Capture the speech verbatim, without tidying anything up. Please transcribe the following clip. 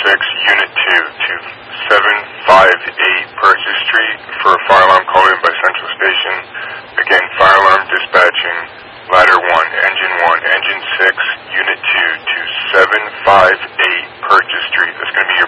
six, Unit two to seven five eight Purchase Street for a fire alarm call in by Central Station. Again, fire alarm dispatching, ladder one, engine one, engine six, Unit two to seven five eight Purchase Street. That's going to be your